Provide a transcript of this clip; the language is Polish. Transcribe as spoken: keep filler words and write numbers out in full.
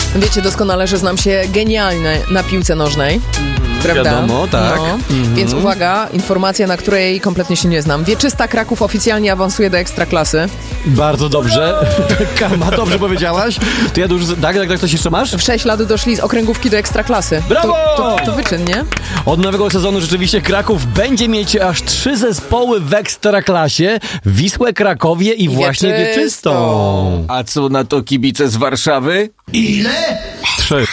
Wiecie doskonale, że znam się genialnie na piłce nożnej. Prawda? Wiadomo, tak. No. Mhm. Więc uwaga, informacja, na której kompletnie się nie znam. Wieczysta Kraków oficjalnie awansuje do Ekstraklasy. Bardzo dobrze. Karma, dobrze powiedziałaś. To ja już... Tak, tak, tak, coś jeszcze masz? W sześć lat doszli z okręgówki do Ekstraklasy. Brawo! To, to, to wyczyn, nie? Od nowego sezonu rzeczywiście Kraków będzie mieć aż trzy zespoły w Ekstraklasie. Wisłę, Krakowie i, I właśnie Wieczystą. Wieczystą. A co na to kibice z Warszawy? Trzy.